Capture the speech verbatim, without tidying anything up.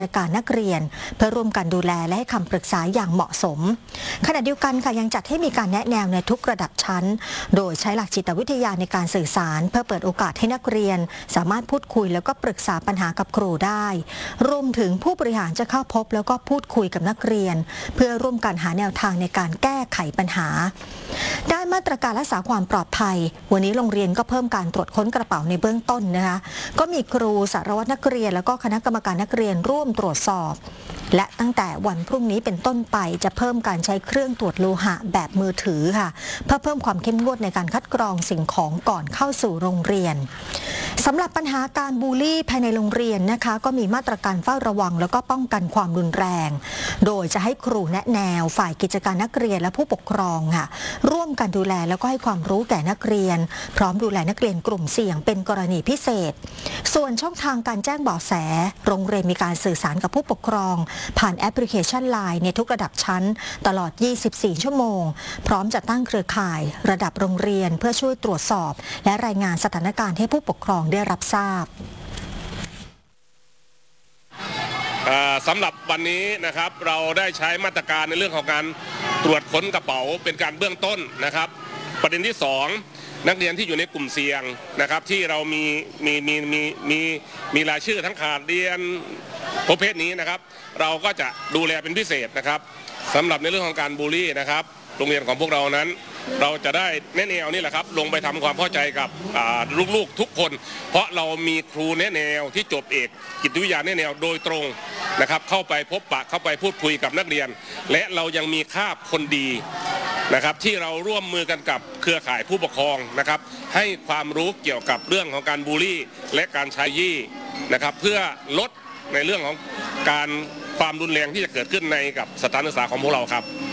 การนักเรียนเพื่อร่วมกันดูแลและให้คำปรึกษาอย่างเหมาะสมขณะเดียวกันค่ะยังจัดให้มีการแนะแนวในทุกระดับชั้นโดยใช้หลักจิตวิทยาในการสื่อสารเพื่อเปิดโอกาสให้นักเรียนสามารถพูดคุยแล้วก็ปรึกษาปัญหากับครูได้รวมถึงผู้บริหารจะเข้าพบแล้วก็พูดคุยกับนักเรียนเพื่อร่วมกันหาแนวทางในการแก้ไขปัญหาด้านมาตรการรักษาความปลอดภัยวันนี้โรงเรียนก็เพิ่มการตรวจค้นกระเป๋าในเบื้องต้นนะคะก็มีครูสารวัตรนักเรียนแล้วก็คณะกรรมการนักเรียนร่วมตรวจสอบและตั้งแต่วันพรุ่งนี้เป็นต้นไปจะเพิ่มการใช้เครื่องตรวจโลหะแบบมือถือค่ะเพื่อเพิ่มความเข้มงวดในการคัดกรองสิ่งของก่อนเข้าสู่โรงเรียนสำหรับปัญหาการบูลลี่ภายในโรงเรียนนะคะก็มีมาตรการเฝ้าระวังแล้วก็ป้องกันความรุนแรงโดยจะให้ครูแนะแนวฝ่ายกิจการนักเรียนและผู้ปกครองค่ะร่วมกันดูแลแล้วก็ให้ความรู้แก่นักเรียนพร้อมดูแลนักเรียนกลุ่มเสี่ยงเป็นกรณีพิเศษส่วนช่องทางการแจ้งเบาะแสโรงเรียนมีการสื่อสารกับผู้ปกครองผ่านแอปพลิเคชัน ไลน์ ในทุกระดับชั้นตลอดยี่สิบสี่ชั่วโมงพร้อมจัดตั้งเครือข่ายระดับโรงเรียนเพื่อช่วยตรวจสอบและรายงานสถานการณ์ให้ผู้ปกครองได้รับทราบสำหรับวันนี้นะครับเราได้ใช้มาตรการในเรื่องของการตรวจค้นกระเป๋าเป็นการเบื้องต้นนะครับประเด็นที่สองนักเรียนที่อยู่ในกลุ่มเสี่ยงนะครับที่เรามีมีมีมีมีมีรายชื่อทั้งขาดเรียนประเภทนี้นะครับเราก็จะดูแลเป็นพิเศษนะครับสำหรับในเรื่องของการบูลลี่นะครับโรงเรียนของพวกเรานั้นเราจะได้แนะแนวนี่แหละครับลงไปทำความเข้าใจกับลูกๆทุกคนเพราะเรามีครูแนะแนวที่จบเอกจิตวิทยาแนะแนวโดยตรงนะครับเข้าไปพบปะเข้าไปพูดคุยกับนักเรียนและเรายังมีคาบคนดีนะครับที่เราร่วมมือกันกับเครือข่ายผู้ปกครองนะครับให้ความรู้เกี่ยวกับเรื่องของการบูลลี่และการใช้ยี่นะครับเพื่อลดในเรื่องของการความรุนแรงที่จะเกิดขึ้นในกับสถานศึกษาของพวกเราครับ